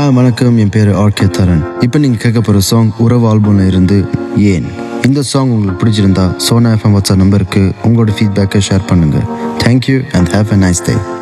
வணக்கம், என் பேர் ஆர்கே தரன். இப்போ நீங்கள் கேட்க போகிற சாங் உறவு ஆல்பம்ல இருந்து ஏன். இந்த சாங் உங்களுக்கு பிடிச்சிருந்தா சோனா எஃப்எம் வாட்ஸ்அப் நம்பருக்கு உங்களோட ஃபீட்பேக்கை ஷேர் பண்ணுங்கள். Thank you and have a nice day.